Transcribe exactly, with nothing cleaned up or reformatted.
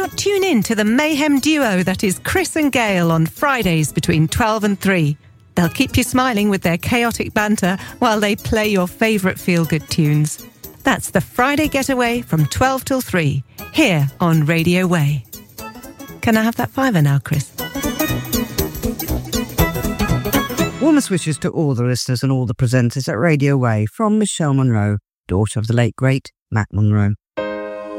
tune in to the mayhem duo that is Chris and Gail on Fridays between twelve and three. They'll keep you smiling with their chaotic banter while they play your favourite feel-good tunes. That's the Friday Getaway from twelve till three, here on Radio Way. Can I have that fiver now, Chris? Warmest wishes to all the listeners and all the presenters at Radio Way from Michelle Monroe, daughter of the late, great Matt Monroe.